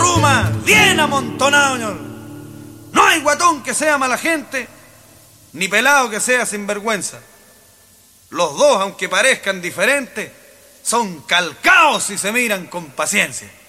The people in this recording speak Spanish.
ruma bien amontonado, señor. No hay guatón que sea mala gente, ni pelado que sea sinvergüenza. Los dos, aunque parezcan diferentes, son calcaos si se miran con paciencia.